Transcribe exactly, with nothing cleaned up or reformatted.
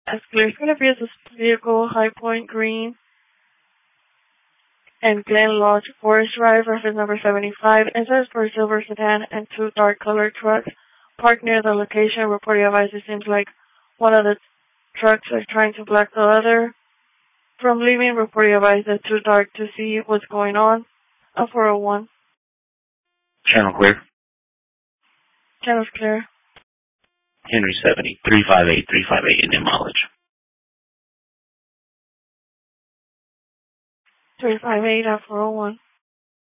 As clear. It's going to be a vehicle, High Point Green, and Glen Lodge Forest Drive, reference number seventy-five. Enters for a silver sedan and two dark colored trucks parked near the location. Reporting advice, it seems like one of the trucks is trying to block the other from leaving. Reporting advice that too dark to see what's going on. A four oh one. Channel clear. Channel's clear. Henry seventy, three five eight, three five eight in mileage. three five eight at four oh one.